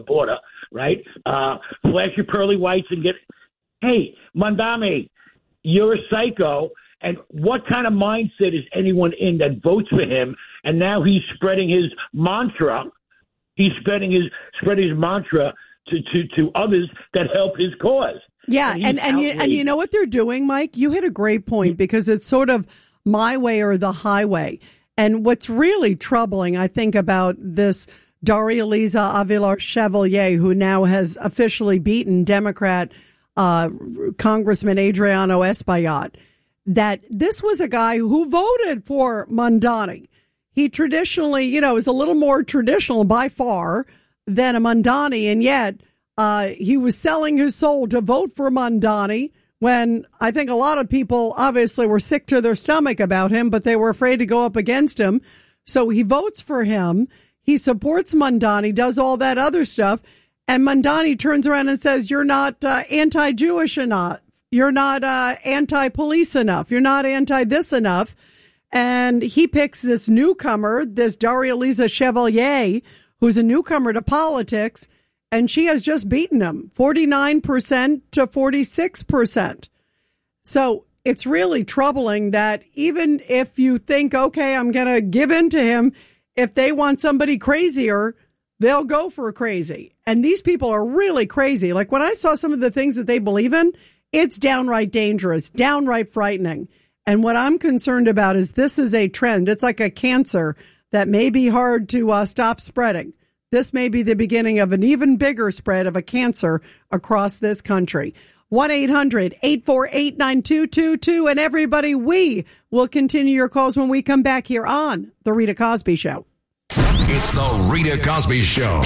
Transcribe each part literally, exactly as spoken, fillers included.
border, right? Uh, flash your pearly whites and get, hey, Mamdani, you're a psycho. And what kind of mindset is anyone in that votes for him? And now he's spreading his mantra. He's spreading his spreading his mantra to, to, to others that help his cause. Yeah, and and, and you, and you know what they're doing, Mike? You hit a great point because it's sort of my way or the highway. And what's really troubling, I think, about this Daria-Liza Avilar-Chevalier, who now has officially beaten Democrat uh, Congressman Adriano Espaillat, that this was a guy who voted for Mamdani. He traditionally, you know, is a little more traditional by far than a Mamdani, and yet uh, he was selling his soul to vote for Mamdani when I think a lot of people obviously were sick to their stomach about him, but they were afraid to go up against him. So he votes for him. He supports Mamdani, does all that other stuff, and Mamdani turns around and says, you're not uh, anti-Jewish enough. You're not uh, anti-police enough. You're not anti-this enough. And he picks this newcomer, this Daria-Liza Chevalier, who's a newcomer to politics, and she has just beaten him, forty-nine percent to forty-six percent. So it's really troubling that even if you think, okay, I'm going to give in to him, if they want somebody crazier, they'll go for crazy. And these people are really crazy. Like when I saw some of the things that they believe in, it's downright dangerous, downright frightening. And what I'm concerned about is this is a trend. It's like a cancer that may be hard to uh, stop spreading. This may be the beginning of an even bigger spread of a cancer across this country. one eight hundred eight four eight nine two two two. And everybody, we will continue your calls when we come back here on The Rita Cosby Show. It's The Rita Cosby Show.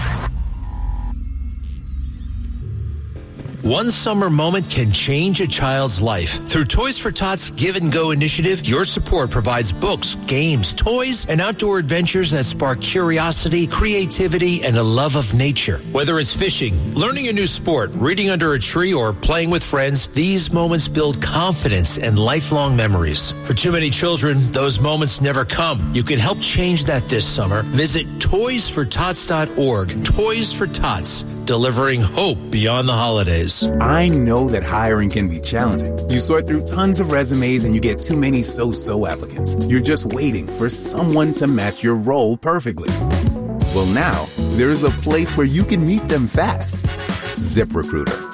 One summer moment can change a child's life. Through Toys for Tots Give and Go initiative, your support provides books, games, toys, and outdoor adventures that spark curiosity, creativity, and a love of nature. Whether it's fishing, learning a new sport, reading under a tree, or playing with friends, these moments build confidence and lifelong memories. For too many children, those moments never come. You can help change that this summer. Visit toys for tots dot org. Toys for Tots, delivering hope beyond the holidays. I know that hiring can be challenging. You sort through tons of resumes and you get too many so-so applicants. You're just waiting for someone to match your role perfectly. Well, now there's a place where you can meet them fast. ZipRecruiter.